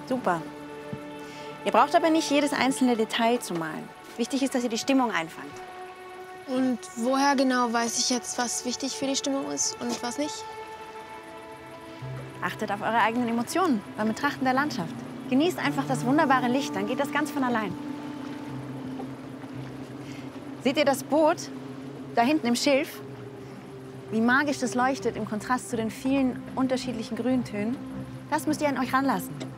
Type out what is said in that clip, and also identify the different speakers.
Speaker 1: Super. Ihr braucht aber nicht jedes einzelne Detail zu malen. Wichtig ist, dass ihr die Stimmung einfangt.
Speaker 2: Und woher genau weiß ich jetzt, was wichtig für die Stimmung ist und was nicht?
Speaker 1: Achtet auf eure eigenen Emotionen beim Betrachten der Landschaft. Genießt einfach das wunderbare Licht, dann geht das ganz von allein. Seht ihr das Boot da hinten im Schilf? Wie magisch das leuchtet im Kontrast zu den vielen unterschiedlichen Grüntönen? Das müsst ihr an euch ranlassen.